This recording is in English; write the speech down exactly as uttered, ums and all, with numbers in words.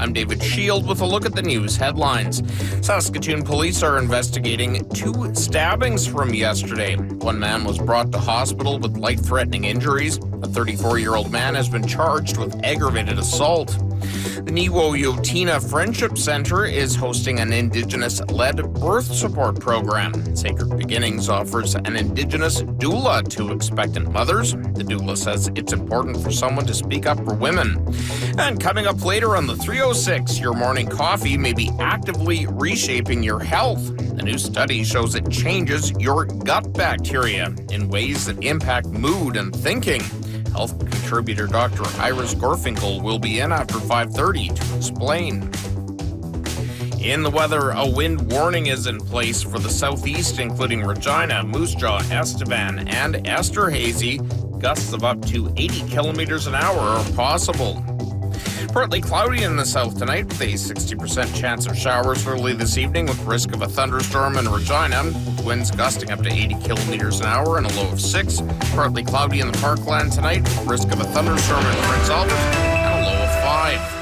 I'm David Shield with a look at the news headlines. Saskatoon police are investigating two stabbings from yesterday. One man was brought to hospital with life-threatening injuries. A thirty-four-year-old man has been charged with aggravated assault. The Niwo-Yotina Friendship Center is hosting an Indigenous-led birth support program. Sacred Beginnings offers an Indigenous doula to expectant mothers. The doula says it's important for someone to speak up for women. And coming up later on the three oh six, your morning coffee may be actively reshaping your health. A new study shows it changes your gut bacteria in ways that impact mood and thinking. Health contributor Doctor Iris Gorfinkel will be in after five thirty to explain. In the weather, a wind warning is in place for the southeast, including Regina, Moose Jaw, Estevan, and Esterhazy. Gusts of up to eighty kilometers an hour are possible. Partly cloudy in the south tonight with a sixty percent chance of showers early this evening with risk of a thunderstorm in Regina, with winds gusting up to eighty kilometers an hour and a low of six. Partly cloudy in the Parkland tonight with risk of a thunderstorm in Prince Albert and a low of five.